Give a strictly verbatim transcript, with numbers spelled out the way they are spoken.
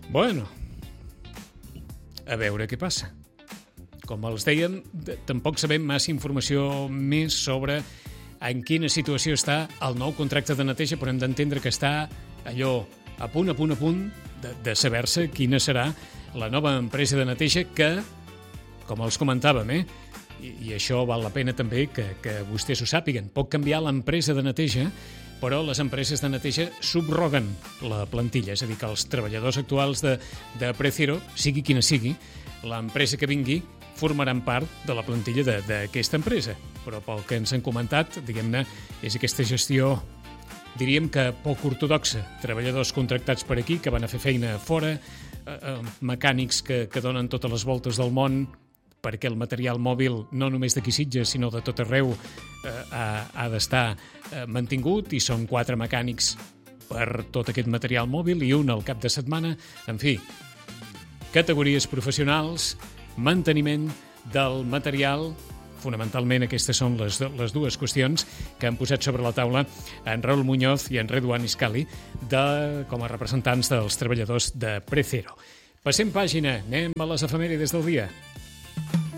Bueno, a veure què passa. Com els dèiem, tampoc sabem massa informació més sobre en quina situació està el nou contracte de neteja, però hem d'entendre que està allò a punt, a punt, a punt de, de saber-se quina serà la nova empresa de neteja que, com els comentàvem, eh, i, i això val la pena també que, que vostès ho sàpiguen, pot canviar l'empresa de neteja, però les empreses de neteja subroguen la plantilla, és a dir, que els treballadors actuals de, de Precero, sigui quina sigui, l'empresa que vingui, formaran part de la plantilla d'aquesta empresa. Però pel que ens han comentat, diguem-ne, és aquesta gestió, diríem que poc ortodoxa. Treballadors contractats per aquí, que van a fer feina fora, eh, eh, mecànics que, que donen totes les voltes del món, perquè el material mòbil, no només d'aquí Sitges, sinó de tot arreu, eh, ha, ha d'estar eh, mantingut, i són quatre mecànics per tot aquest material mòbil i un al cap de setmana. En fi, categories professionals, manteniment del material. Fonamentalment aquestes són les, les dues qüestions que han posat sobre la taula en Raúl Muñoz i en Redouane Iscali de, com a representants dels treballadors de Precero. Passem pàgina, anem a les efemèrides del dia.